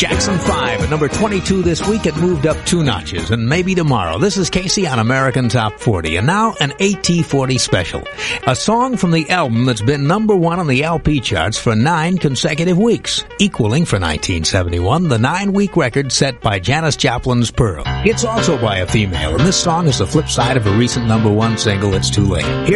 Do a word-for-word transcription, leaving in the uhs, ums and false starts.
Jackson five at number twenty-two this week. It moved up two notches, and maybe tomorrow. This is Casey on American Top forty. And now, an A T forty special. A song from the album that's been number one on the L P charts for nine consecutive weeks, equaling for nineteen seventy-one the nine-week record set by Janis Joplin's Pearl. It's also by a female, and this song is the flip side of a recent number one single, It's Too Late. Here